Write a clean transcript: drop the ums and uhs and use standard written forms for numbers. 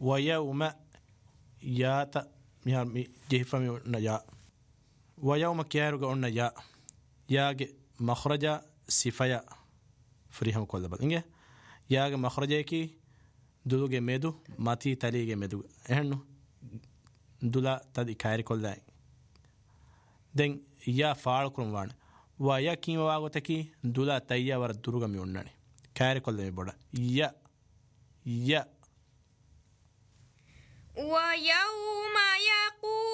ويوم يات جهفم يا ويوم كيارو قلنا يا مخرج صفيا فريهم كل بل إنجه يا مخرج كي دلوجي ميدو ماتي تليجي ميدو إهنو دولا تدي كاير كل ده دين يا فعل كرم وان ويا كيم واغوتكي دولا تيا ور دروغا ميونني كاير كل ده بودا يا ويوم يقول